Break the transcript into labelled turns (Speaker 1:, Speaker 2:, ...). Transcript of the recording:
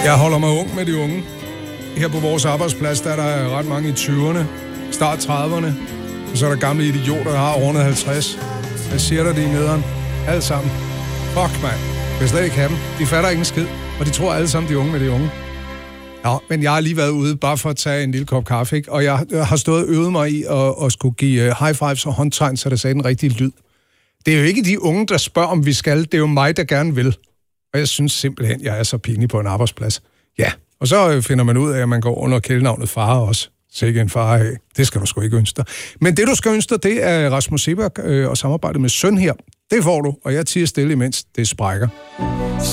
Speaker 1: Jeg holder mig ung med de unge. Her på vores arbejdsplads, der er der ret mange i 20'erne, start 30'erne, og så er der gamle idioter, der har rundet 50. Jeg siger dig, de er nederen. Alle sammen. Fuck, mand. Jeg vil slet ikke have dem. De fatter ikke en skid, og de tror alle sammen, de unge med de unge. Ja, men jeg har lige været ude, bare for at tage en lille kop kaffe, ikke? Og jeg har stået og øvet mig i at skulle give high fives og håndtegn, så det sagde den rigtige lyd. Det er jo ikke de unge, der spørger, om vi skal. Det er jo mig, der gerne vil. Og jeg synes simpelthen, jeg er så pinlig på en arbejdsplads. Ja, og så finder man ud af, at man går under kælenavnet far også. Sikke en far af. Det skal du sgu ikke ønske dig. Men det, du skal ønske dig, det er Rasmus Seebach og samarbejdet med søn her. Det får du, og jeg tiger stille imens det sprækker.